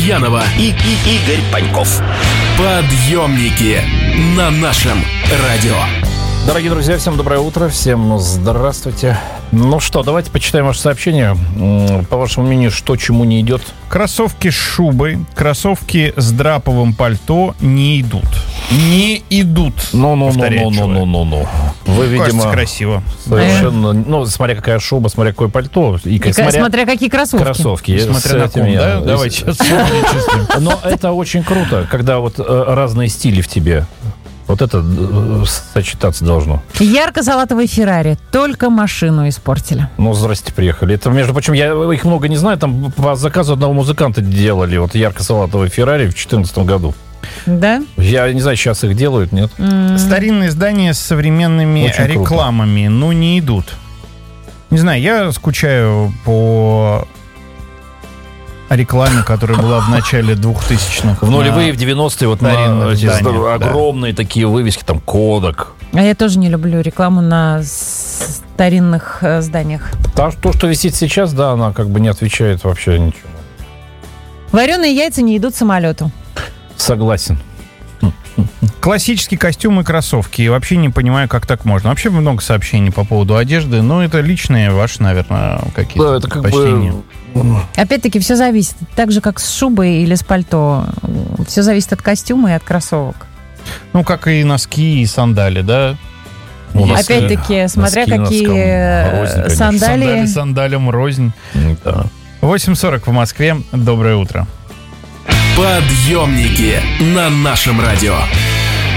Аверьянова и Игорь Паньков. Подъемники на нашем радио. Дорогие друзья, всем доброе утро, всем здравствуйте. Ну что, давайте почитаем ваше сообщение. По вашему мнению, что чему не идет? Кроссовки с шубой, кроссовки с драповым пальто не идут. Не идут. Ну. Вы, видимо, кажется, красиво. Совершенно. Ну, смотря какая шуба, смотря какое пальто. И смотря какие кроссовки. Смотря на ком, да? Давайте сейчас чувствуем. Но это очень круто, когда вот разные стили в тебе. Вот это сочетаться должно. Ярко-салатовый Феррари. Только машину испортили. Ну, здрасте, приехали. Это, между прочим, я их много не знаю. Там по заказу одного музыканта делали вот ярко-салатовый Феррари в 2014 году. Да? Я не знаю, сейчас их делают, нет? Старинные здания с современными Очень рекламами, но не идут. Не знаю, я скучаю по рекламе, которая была в начале 2000-х. В нулевые, в 90-е вот на эти огромные такие вывески, там Кодак. А я тоже не люблю рекламу на старинных зданиях. То, что висит сейчас, да, она как бы не отвечает вообще ничего. Вареные яйца не идут самолету. Согласен. Классические костюмы и кроссовки. И вообще не понимаю, как так можно. Вообще много сообщений по поводу одежды, но это личные ваши, наверное, какие-то Да, это как предпочтения. Опять-таки, все зависит. Так же, как с шубой или с пальто. Все зависит от костюма и от кроссовок. Ну, как и носки, и сандали, да? Опять-таки, смотря какие сандалии. Сандалям рознь. Да. 8:40 в Москве. Доброе утро. Подъемники на нашем радио.